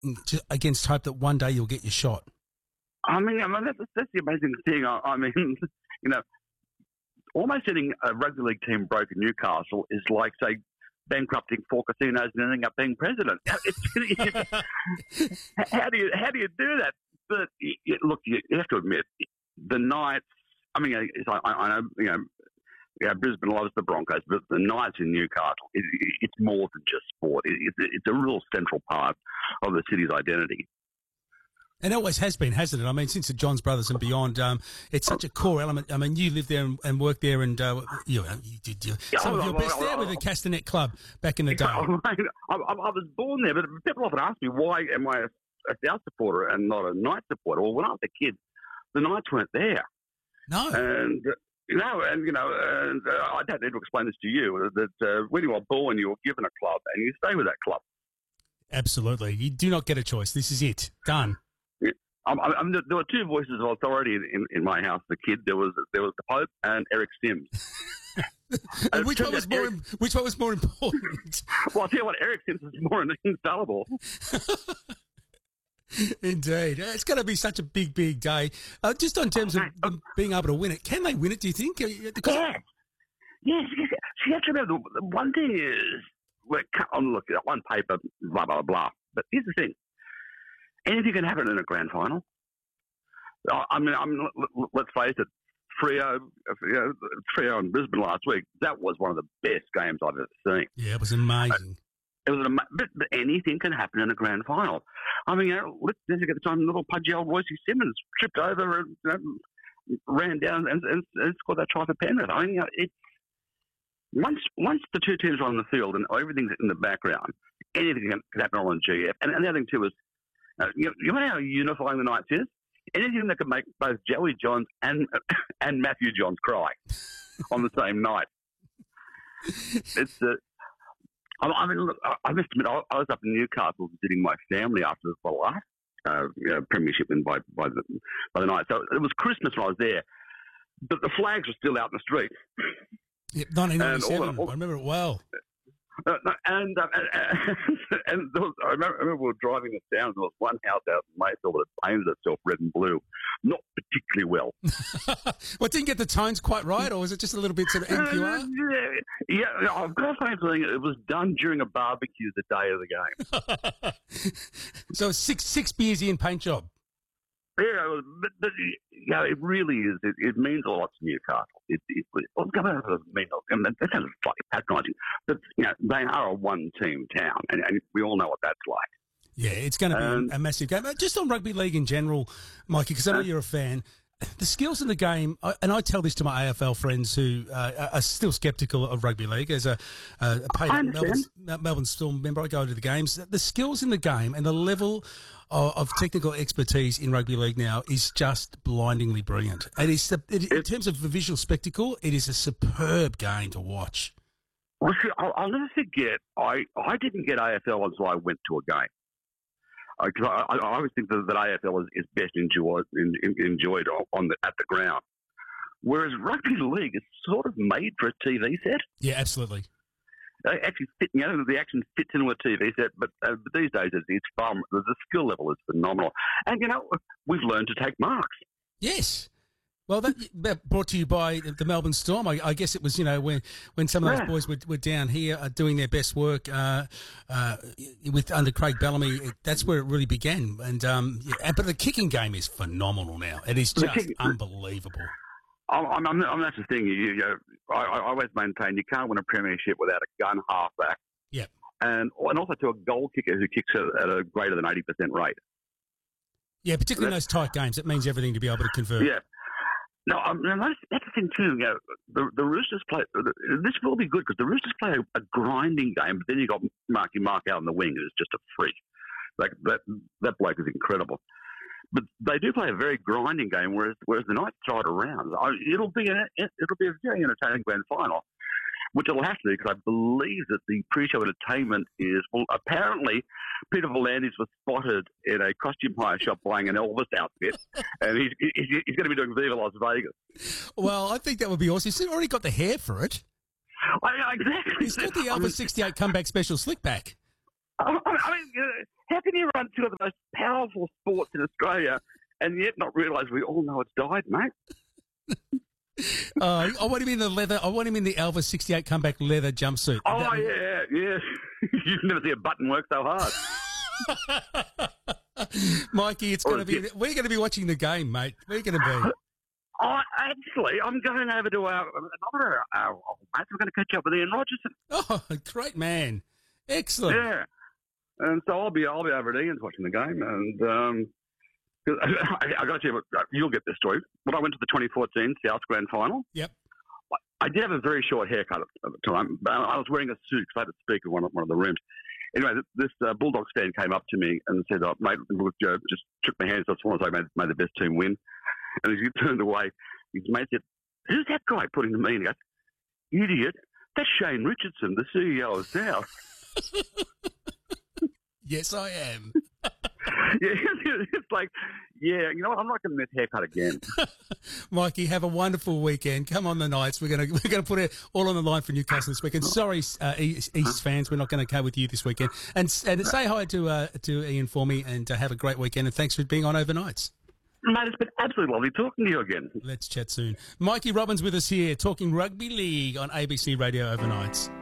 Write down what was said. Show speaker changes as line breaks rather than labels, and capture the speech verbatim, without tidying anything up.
to, against hope that one day you'll get your shot.
I mean, I mean that's, that's the amazing thing. I, I mean, you know, almost getting a rugby league team broke in Newcastle is like, say, bankrupting four casinos and ending up being president. It's, it's, how do you how do you do that? But you, look, you have to admit, the Knights. I mean, I, I know you know, yeah, Brisbane loves the Broncos, but the Knights in Newcastle, it, it's more than just sport. It, it, it's a real central part of the city's identity.
And it always has been, hasn't it? I mean, since the Johns Brothers and beyond, um, it's such a core element. I mean, you lived there and, and worked there, and uh, you, you did you, some of your best there with the Castanet Club back in the day.
I, I, I was born there, but people often ask me, why am I a, a South supporter and not a Knights supporter? Well, when I was a kid, the Knights weren't there.
No.
And, uh, you know, and, you know, and uh, I don't need to explain this to you, that uh, when you are born, you are given a club and you stay with that club.
Absolutely. You do not get a choice. This is it. Done.
I, I mean, there were two voices of authority in, in my house as a kid. There was there was the Pope and Eric Sims.
And which one was more? Eric, which one was more important?
Well, I'll tell you what, Eric Sims is more infallible.
Indeed, it's going to be such a big, big day. Uh, just on terms of um, being able to win it, can they win it? Do you think? Because
yeah, yes. So you have to remember the one thing is, we're, I'm looking on paper, blah blah blah. But here's the thing. Anything can happen in a grand final. I mean, I mean let's face it, Freo, you know, Freo in Brisbane last week, that was one of the best games I've ever seen.
Yeah, it was amazing.
It was an ama- but, but anything can happen in a grand final. I mean, you know, let's just get the time, little pudgy old Royce Simmons tripped over and you know, ran down and, and, and scored that try for Penrith. I mean, you know, it's, once, once the two teams are on the field and everything's in the background, anything can, can happen on the G F. And, and the other thing, too, is Uh, you, know, you know how unifying the Knights is? Anything that can make both Joey Johns and and Matthew Johns cry on the same night. It's uh, I, I mean, look, I, I must admit, I, I was up in Newcastle visiting my family after the last uh, you know, premiership win by by the by the Knights. So it was Christmas when I was there, but the flags were still out in the street.
Yep, nineteen ninety-seven.
All the, all,
I remember it well.
Uh, and, um, and, and there was, I, remember, I remember we were driving it down. There was one house out in Mayfield that painted itself red and blue, not particularly well.
Well, it didn't get the tones quite right, or was it just a little bit sort of N Q R?
Uh, yeah, yeah, I've got a funny feeling it was done during a barbecue the day of the game.
So six six beers in, paint job.
Yeah, but, but you know, it really is. It, it means a lot to Newcastle. It, it, it, well, it mean, and that sounds slightly patronising, but you know, they are a one-team town, and, and we all know what that's like.
Yeah, it's going to be um, a massive game. Just on rugby league in general, Mikey, because I know uh, you're a fan. The skills in the game, and I tell this to my A F L friends who uh, are still sceptical of rugby league. As a, a paid Melbourne, Melbourne Storm member, I go to the games. The skills in the game and the level of, of technical expertise in rugby league now is just blindingly brilliant. It is, it, in terms of the visual spectacle, it is a superb game to watch.
Well, see, I'll, I'll never forget, I, I didn't get A F L until I went to a game. Because I, I, I always think that, that A F L is, is best enjoyed in, in, enjoyed on the, at the ground, whereas rugby league is sort of made for a T V set.
Yeah, absolutely.
They actually fit, you know, the action fits into a T V set, but, uh, but these days it's, it's fun. The, the skill level is phenomenal, and you know we've learned to take marks.
Yes. Well, that, that brought to you by the Melbourne Storm. I, I guess it was, you know, when when some of those yeah. boys were, were down here uh, doing their best work uh, uh, with under Craig Bellamy. It, that's where it really began. And um, yeah, but the kicking game is phenomenal now. It is just kick, unbelievable.
I'm, I'm, I'm, that's the thing. You, you know, I, I always maintain you can't win a premiership without a gun halfback.
Yeah.
And and also to a goal kicker who kicks at a greater than eighty percent rate.
Yeah, particularly in those tight games, it means everything to be able to convert.
Yeah. No, um, that's, that's the thing too. You know, the, the Roosters play. This will be good because the Roosters play a, a grinding game, but then you got Marky Mark out on the wing, who's just a freak. Like that, that bloke is incredible. But they do play a very grinding game, whereas whereas the Knights throw it around. It'll be an, it'll be a very entertaining grand final, which it'll have to be because I believe that the pre-show entertainment is, well, apparently Peter Volandis was spotted in a costume hire shop buying an Elvis outfit, and he's, he's, he's going to be doing Viva Las Vegas.
Well, I think that would be awesome. He's already got the hair for it.
I, exactly.
He's got the Elvis sixty-eight comeback special slick back.
I mean, uh, how can you run two of the most powerful sports in Australia and yet not realise we all know it's died, mate?
uh, I want him in the leather. I want him in the Elvis sixty-eight comeback leather jumpsuit.
Oh,
that,
yeah, yeah. You've never seen a button work so hard.
Mikey, it's going to be. We're going to be watching the game, mate. We're going to be.
Oh, actually, I'm going over to our another our old mate. We're going to catch up with Ian Rogerson.
Oh, great man! Excellent.
Yeah, and so I'll be I'll be over at Ian's watching the game, and um, I, I got to tell you, you'll get this story. When I went to the twenty fourteen South Grand Final,
yep,
I did have a very short haircut at the time. I was wearing a suit because I had to speak in one of, one of the rooms. Anyway, this uh, Bulldogs fan came up to me and said, oh, mate, look, uh, just shook my hand. So I was made, made the best team win. And as he turned away, his mate said, who's that guy putting the meaning? I said, idiot, that's Shane Richardson, the C E O of South.
Yes, I am.
Yeah, it's like, yeah, you know what? I'm not going to miss haircut again.
Mikey, have a wonderful weekend. Come on the Knights. We're going to we're going to put it all on the line for Newcastle this weekend. Sorry, uh, East, East fans, we're not going to go with you this weekend. And and say hi to uh, to Ian for me, and uh, have a great weekend. And thanks for being on Overnights.
Mate, it's been absolutely lovely talking to you again.
Let's chat soon. Mikey Robbins with us here, talking rugby league on A B C Radio Overnights.